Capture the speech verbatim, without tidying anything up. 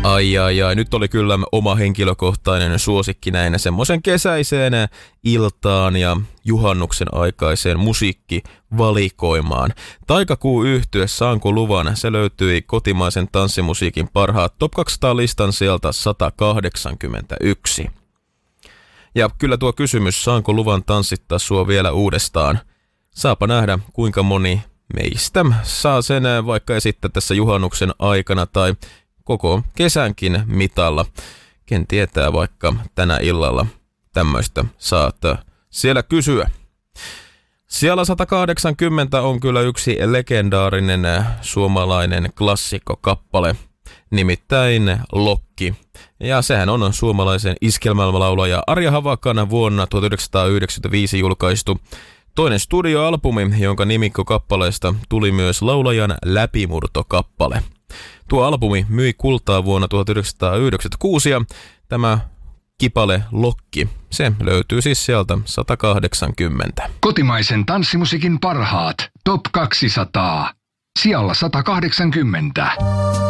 Ai ai ai, nyt oli kyllä oma henkilökohtainen suosikki näin semmoisen kesäiseen iltaan ja juhannuksen aikaiseen musiikkivalikoimaan. Taikakuu yhtye Saanko luvan, se löytyi kotimaisen tanssimusiikin parhaat Top kaksisataa-listan sieltä sata kahdeksankymmentäyksi. Ja kyllä tuo kysymys, saanko luvan tanssittaa sua vielä uudestaan? Saapa nähdä, kuinka moni meistä saa sen vaikka esittää tässä juhannuksen aikana tai koko kesänkin mitalla. Ken tietää, vaikka tänä illalla tämmöistä saat siellä kysyä. Siellä sata kahdeksankymmentä on kyllä yksi legendaarinen suomalainen klassikkokappale, nimittäin Lokki. Ja sehän on suomalaisen iskelmälaulaja Arja Havakan vuonna tuhatyhdeksänsataayhdeksänkymmentäviisi julkaistu toinen studioalbumi, jonka nimikkokappaleesta tuli myös laulajan läpimurtokappale. Tuo albumi myi kultaa vuonna tuhatyhdeksänsataayhdeksänkymmentäkuusi ja tämä kipale Lokki, se löytyy siis sieltä sata kahdeksankymmentä. Kotimaisen tanssimusiikin parhaat Top kaksisataa. Sijalla sata kahdeksankymmentä.